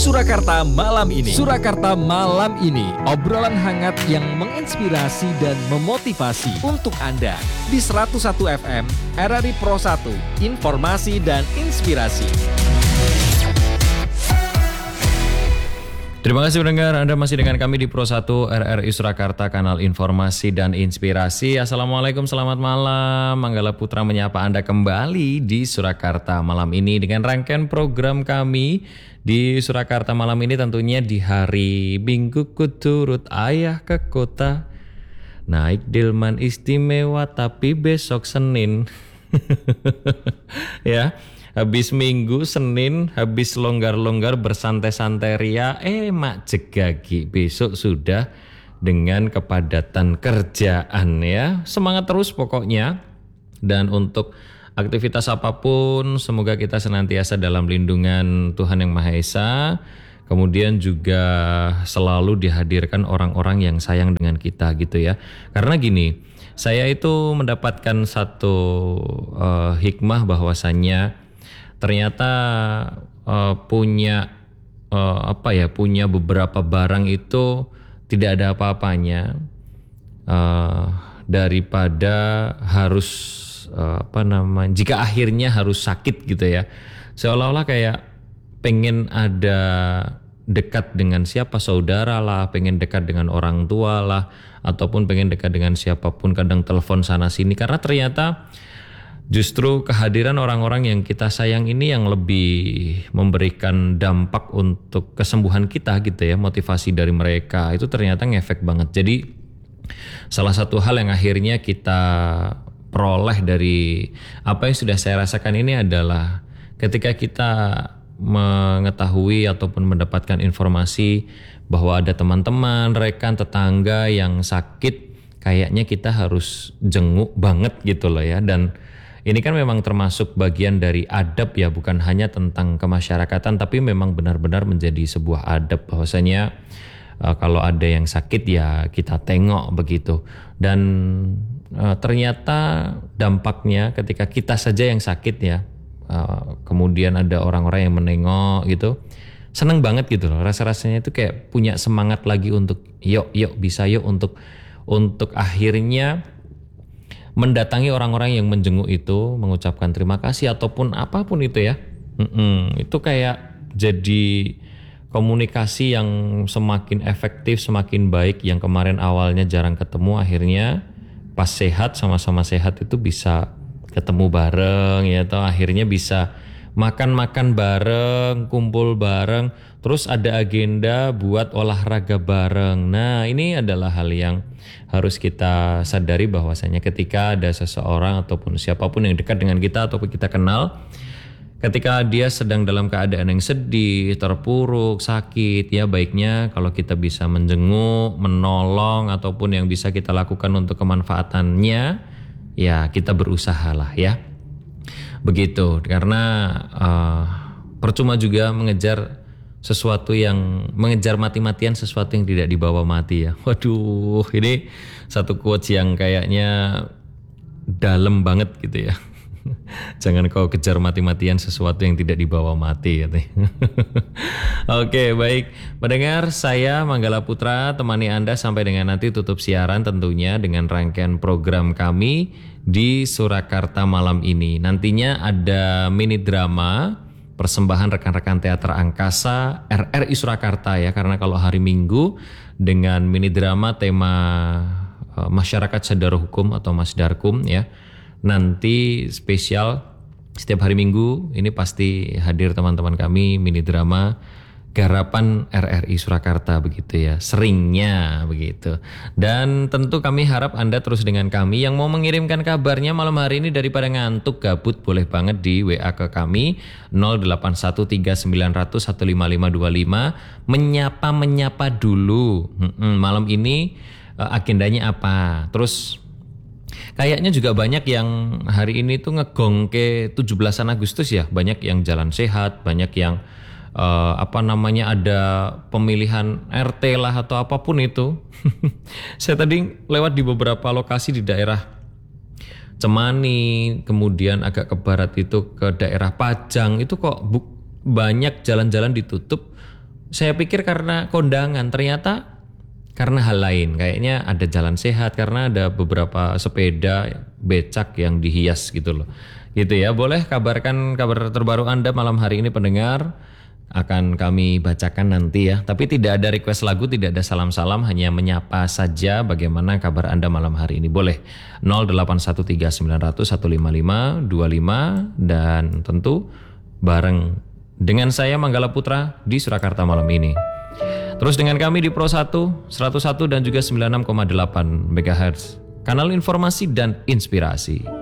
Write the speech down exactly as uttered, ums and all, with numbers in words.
Surakarta Malam Ini. Surakarta Malam Ini, obrolan hangat yang menginspirasi dan memotivasi untuk Anda di seratus satu F M R R I Pro satu, informasi dan inspirasi. Terima kasih pendengar, Anda masih dengan kami di Pro satu R R I Surakarta, kanal informasi dan inspirasi. Assalamualaikum, selamat malam. Manggala Putra menyapa Anda kembali di Surakarta Malam Ini dengan rangkaian program kami di Surakarta Malam Ini, tentunya di hari Minggu kuturut ayah ke kota. Naik delman istimewa tapi besok Senin. Ya. Habis Minggu, Senin, habis longgar-longgar bersantai-santai ria, eh mak jegagi, besok sudah dengan kepadatan kerjaan ya. Semangat terus pokoknya. Dan untuk aktivitas apapun, semoga kita senantiasa dalam lindungan Tuhan Yang Maha Esa. Kemudian juga selalu dihadirkan orang-orang yang sayang dengan kita gitu ya. Karena gini, saya itu mendapatkan satu uh, hikmah bahwasannya ternyata uh, punya uh, apa ya punya beberapa barang itu tidak ada apa-apanya uh, daripada harus uh, apa namanya jika akhirnya harus sakit gitu ya. Seolah-olah kayak pengen ada dekat dengan siapa, saudara lah, pengen dekat dengan orang tua lah, ataupun pengen dekat dengan siapapun, kadang telepon sana sini, karena ternyata justru kehadiran orang-orang yang kita sayang ini yang lebih memberikan dampak untuk kesembuhan kita gitu ya. Motivasi dari mereka itu ternyata ngefek banget. Jadi salah satu hal yang akhirnya kita peroleh dari apa yang sudah saya rasakan ini adalah ketika kita mengetahui ataupun mendapatkan informasi bahwa ada teman-teman, rekan, tetangga yang sakit, kayaknya kita harus jenguk banget gitu loh ya. Dan ini kan memang termasuk bagian dari adab ya, bukan hanya tentang kemasyarakatan, tapi memang benar-benar menjadi sebuah adab bahwasanya uh, kalau ada yang sakit ya kita tengok begitu. Dan uh, ternyata dampaknya ketika kita saja yang sakit ya, uh, kemudian ada orang-orang yang menengok gitu, seneng banget gitu loh. Rasa-rasanya itu kayak punya semangat lagi untuk yuk yuk bisa yuk untuk untuk akhirnya mendatangi orang-orang yang menjenguk itu, mengucapkan terima kasih ataupun apapun itu ya. Mm-mm, itu kayak jadi komunikasi yang semakin efektif, semakin baik. Yang kemarin awalnya jarang ketemu, akhirnya pas sehat, sama-sama sehat itu bisa ketemu bareng ya, atau akhirnya bisa makan-makan bareng, kumpul bareng, terus ada agenda buat olahraga bareng. Nah, ini adalah hal yang harus kita sadari bahwasanya ketika ada seseorang ataupun siapapun yang dekat dengan kita ataupun kita kenal, ketika dia sedang dalam keadaan yang sedih, terpuruk, sakit, ya baiknya kalau kita bisa menjenguk, menolong, ataupun yang bisa kita lakukan untuk kemanfaatannya, ya kita berusaha lah ya. Begitu, karena uh, percuma juga mengejar sesuatu yang mengejar mati-matian sesuatu yang tidak dibawa mati ya. Waduh, ini satu quotes yang kayaknya dalam banget gitu ya. Jangan kau kejar mati-matian sesuatu yang tidak dibawa mati gitu. Oke, baik. Pendengar, saya Manggala Putra temani Anda sampai dengan nanti tutup siaran tentunya dengan rangkaian program kami di Surakarta Malam Ini. Nantinya ada mini drama persembahan rekan-rekan teater angkasa R R I Surakarta ya, karena kalau hari Minggu dengan mini drama tema uh, masyarakat sadar hukum atau Masdarkum ya. Nanti spesial setiap hari Minggu ini pasti hadir teman-teman kami mini drama garapan R R I Surakarta begitu ya, seringnya begitu. Dan tentu kami harap Anda terus dengan kami. Yang mau mengirimkan kabarnya malam hari ini daripada ngantuk gabut, boleh banget di W A ke kami nol delapan satu tiga sembilan nol nol satu lima lima dua lima. Menyapa-menyapa dulu. Hmm, malam ini agendanya apa? Terus kayaknya juga banyak yang hari ini tuh ngegong ke tujuh belasan Agustus ya. Banyak yang jalan sehat, banyak yang Uh, apa namanya ada pemilihan R T lah atau apapun itu. Saya tadi lewat di beberapa lokasi di daerah Cemani, kemudian agak ke barat itu ke daerah Pajang, itu kok bu- banyak jalan-jalan ditutup Saya pikir karena kondangan, ternyata karena hal lain. Kayaknya ada jalan sehat karena ada beberapa sepeda becak yang dihias gitu loh. Gitu ya. Boleh kabarkan kabar terbaru Anda malam hari ini pendengar. Akan kami bacakan nanti ya. Tapi tidak ada request lagu, tidak ada salam-salam, hanya menyapa saja bagaimana kabar Anda malam hari ini. Boleh nol delapan satu tiga sembilan nol nol satu lima lima dua lima dan tentu bareng dengan saya Manggala Putra di Surakarta malam ini. Terus dengan kami di Pro satu, seratus satu dan juga sembilan puluh enam koma delapan megahertz. Kanal informasi dan inspirasi.